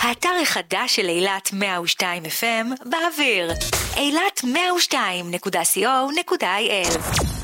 האתר החדש של אילת 102 FM באוויר. אילת 102.co.il